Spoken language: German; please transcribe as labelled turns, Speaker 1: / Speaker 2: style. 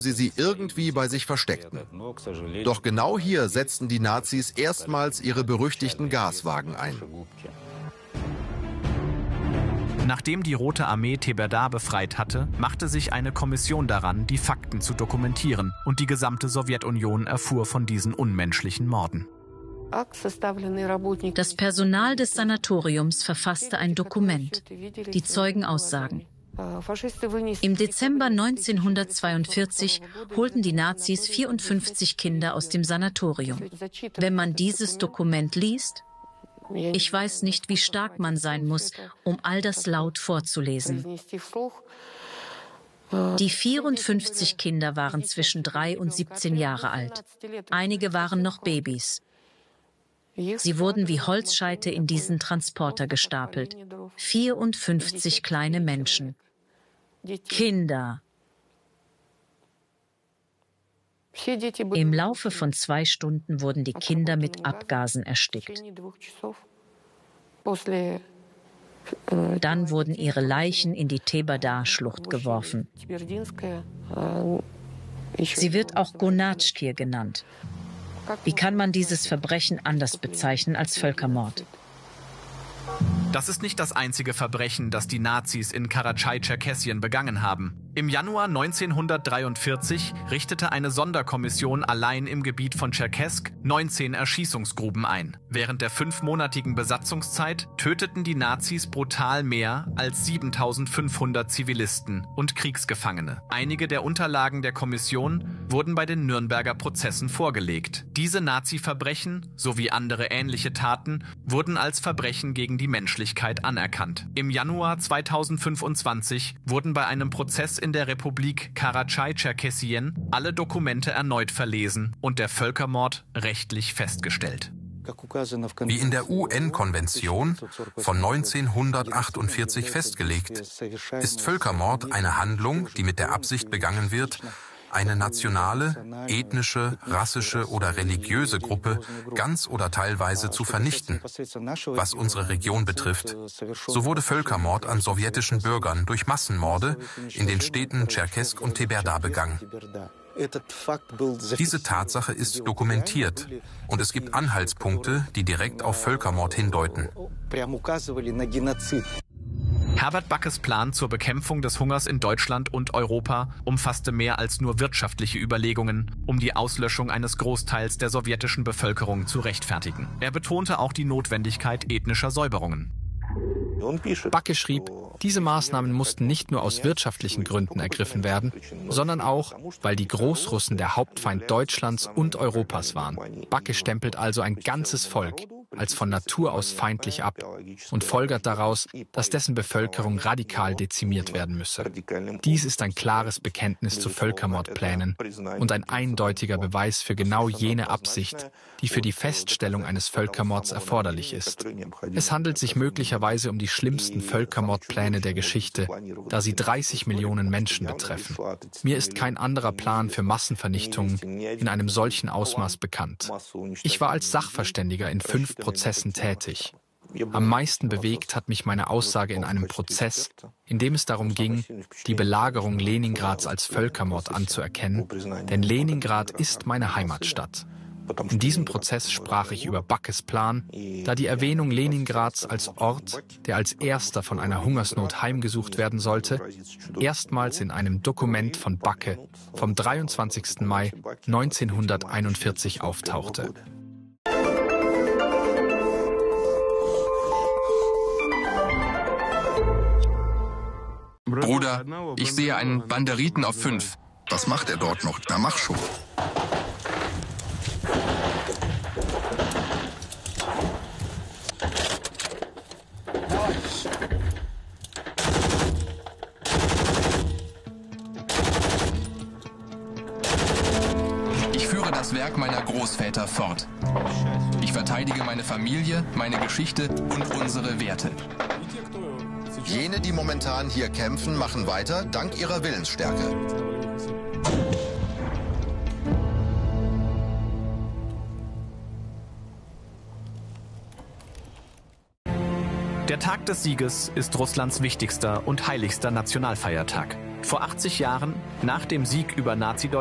Speaker 1: sie irgendwie bei sich versteckten. Doch genau hier setzten die Nazis erstmals ihre berüchtigten Gaswagen ein.
Speaker 2: Nachdem die Rote Armee Teberda befreit hatte, machte sich eine Kommission daran, die Fakten zu dokumentieren, und die gesamte Sowjetunion erfuhr von diesen unmenschlichen Morden.
Speaker 3: Das Personal des Sanatoriums verfasste ein Dokument, die Zeugenaussagen. Im Dezember 1942 holten die Nazis 54 Kinder aus dem Sanatorium. Wenn man dieses Dokument liest, ich weiß nicht, wie stark man sein muss, um all das laut vorzulesen. Die 54 Kinder waren zwischen 3 und 17 Jahre alt. Einige waren noch Babys. Sie wurden wie Holzscheite in diesen Transporter gestapelt. 54 kleine Menschen. Kinder. Im Laufe von 2 Stunden wurden die Kinder mit Abgasen erstickt. Dann wurden ihre Leichen in die Teberda-Schlucht geworfen. Sie wird auch Gonatschkir genannt. Wie kann man dieses Verbrechen anders bezeichnen als Völkermord?
Speaker 2: Das ist nicht das einzige Verbrechen, das die Nazis in Karatschai-Tscherkessien begangen haben. Im Januar 1943 richtete eine Sonderkommission allein im Gebiet von Tscherkesk 19 Erschießungsgruben ein. Während der 5-monatigen Besatzungszeit töteten die Nazis brutal mehr als 7.500 Zivilisten und Kriegsgefangene. Einige der Unterlagen der Kommission wurden bei den Nürnberger Prozessen vorgelegt. Diese Nazi-Verbrechen sowie andere ähnliche Taten wurden als Verbrechen gegen die Menschlichkeit anerkannt. Im Januar 2025 wurden bei einem Prozess in der Republik Karatschai-Tscherkessien alle Dokumente erneut verlesen und der Völkermord rechtlich festgestellt.
Speaker 4: Wie in der UN-Konvention von 1948 festgelegt, ist Völkermord eine Handlung, die mit der Absicht begangen wird, eine nationale, ethnische, rassische oder religiöse Gruppe ganz oder teilweise zu vernichten. Was unsere Region betrifft, so wurde Völkermord an sowjetischen Bürgern durch Massenmorde in den Städten Tscherkesk und Teberda begangen. Diese Tatsache ist dokumentiert und es gibt Anhaltspunkte, die direkt auf Völkermord hindeuten.
Speaker 2: Herbert Backes Plan zur Bekämpfung des Hungers in Deutschland und Europa umfasste mehr als nur wirtschaftliche Überlegungen, um die Auslöschung eines Großteils der sowjetischen Bevölkerung zu rechtfertigen. Er betonte auch die Notwendigkeit ethnischer Säuberungen.
Speaker 5: Backe schrieb, diese Maßnahmen mussten nicht nur aus wirtschaftlichen Gründen ergriffen werden, sondern auch, weil die Großrussen der Hauptfeind Deutschlands und Europas waren. Backe stempelt also ein ganzes Volk als von Natur aus feindlich ab und folgert daraus, dass dessen Bevölkerung radikal dezimiert werden müsse. Dies ist ein klares Bekenntnis zu Völkermordplänen und ein eindeutiger Beweis für genau jene Absicht, die für die Feststellung eines Völkermords erforderlich ist. Es handelt sich möglicherweise um die schlimmsten Völkermordpläne der Geschichte, da sie 30 Millionen Menschen betreffen. Mir ist kein anderer Plan für Massenvernichtungen in einem solchen Ausmaß bekannt. Ich war als Sachverständiger in 5 Prozessen tätig. Am meisten bewegt hat mich meine Aussage in einem Prozess, in dem es darum ging, die Belagerung Leningrads als Völkermord anzuerkennen, denn Leningrad ist meine Heimatstadt. In diesem Prozess sprach ich über Backes Plan, da die Erwähnung Leningrads als Ort, der als erster von einer Hungersnot heimgesucht werden sollte, erstmals in einem Dokument von Backe vom 23. Mai 1941 auftauchte.
Speaker 6: Bruder, ich sehe einen Banderiten auf 5.
Speaker 7: Was macht er dort noch? Na, mach schon.
Speaker 6: Ich führe das Werk meiner Großväter fort. Ich verteidige meine Familie, meine Geschichte und unsere Werte.
Speaker 1: Jene, die momentan hier kämpfen, machen weiter, dank ihrer Willensstärke.
Speaker 2: Der Tag des Sieges ist Russlands wichtigster und heiligster Nationalfeiertag. Vor 80 Jahren, nach dem Sieg über Nazi-Deutschland,